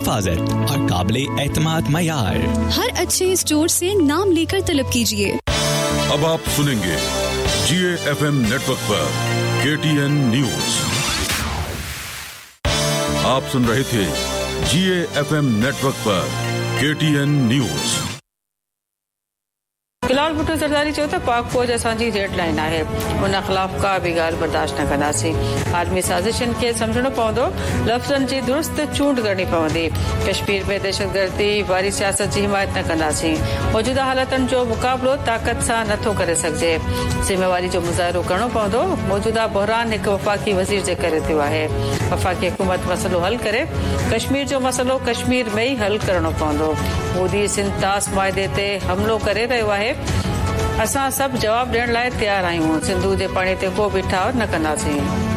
हिफाजत और काबिले एतमाद मयार। हर अच्छे स्टोर से नाम लेकर तलब कीजिए। अब आप सुनेंगे GAFM नेटवर्क पर KTN न्यूज। आप सुन रहे थे GAFM नेटवर्क पर KTN न्यूज। बिलाल भुट्टो ज़रदारी चयो त पाक फौज असांजी रेड लाइन आहे, उन ख़िलाफ़ का बि ॻाल्हि बर्दाश्त न कंदासीं। आलमी साज़िशनि खे सम्झणो पवंदो, लफ़्ज़नि जी दुरुस्त चूंड करणी पवंदी। कश्मीर में दहशतगर्दी वारी सियासत जी हिमायत न कंदासीं। मौजूदा हालातनि जो मुक़ाबिलो ताक़त सां नथो करे सघिजे। ज़िम्मेवारी जो मुज़ाहिरो करणो पवंदो। मौजूदा बहरान हिकु वफ़ाक़ी वज़ीर जे करे थियो आहे। वफ़ाक़ी हुकूमत मसइलो हल करे, कश्मीर जो मसइलो कश्मीर में ई हल करणो पवंदो। मोदी सिंध तास मुआहिदे ते हमिलो करे रहियो आहे। असां सभु जवाब ॾियण लाइ तयार आहियूं। सिंधु जे पाणी ते को बि ठाव न कंदासीं।